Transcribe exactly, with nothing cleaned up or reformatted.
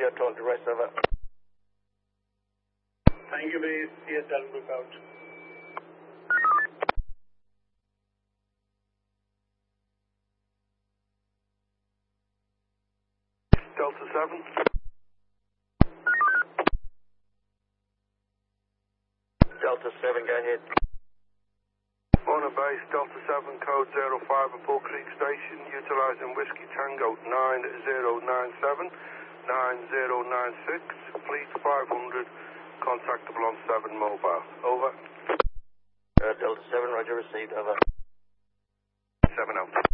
you're told to rest, over. Thank you, base. C S L look out. Delta seven. Delta seven, go ahead. Honor base, Delta seven, code zero five at Bull Creek Station, utilizing Whiskey Tango nine zero nine seven, nine zero nine six, fleet five hundred, contactable on seven mobile. Over. Uh, Delta seven, roger, received, over. seven out.